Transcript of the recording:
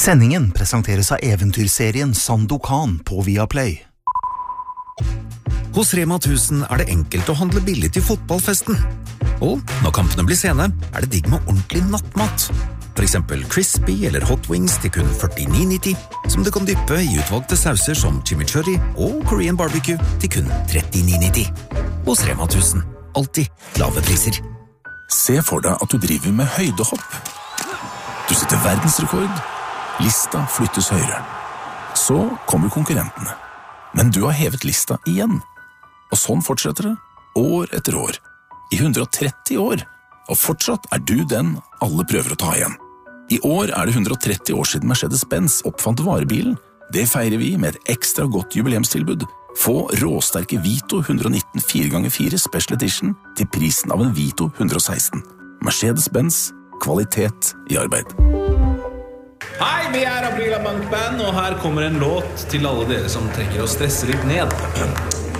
Sendingen presenteres av eventyrserien Sandokan på Viaplay. Hos Rema 1000 det enkelt å handle billig til fotballfesten. Og når kampene blir sene, det digg med ordentlig nattmat. For eksempel crispy eller hot wings til kun 49,90, som du kan dyppe i utvalgte sauser som chimichurri og Korean barbecue til kun 39,90. Hos Rema 1000. Alltid lave priser. Se for deg at du driver med høydehopp. Du setter verdensrekord. Lista flyttes høyere. Så kommer konkurrentene. Men du har hevet lista igjen. Og sånn fortsetter det, år etter år. I 130 år. Og fortsatt du den alle prøver å ta igjen. I år det 130 år siden Mercedes-Benz oppfant varebilen. Det feirer vi med et ekstra godt jubileumstilbud. Få råsterke Vito 119 4x4 Special Edition til prisen av en Vito 116. Mercedes-Benz, kvalitet i arbeid. Hei, vi Aprila Punk Band, og her kommer en låt til alle dere som trenger å stresse litt ned.